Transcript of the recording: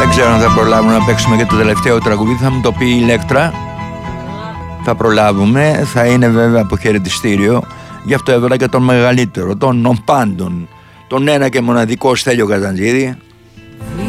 ξέρω αν θα προλάβουμε να παίξουμε και το τελευταίο τραγουδί. Θα μου το πει η Ηλέκτρα. Θα προλάβουμε. Θα είναι βέβαια αποχαιρετιστήριο. Γι' αυτό έβαλα και τον μεγαλύτερο, τον πάντων, τον ένα και μοναδικό Στέλιο Καζαντζίδη.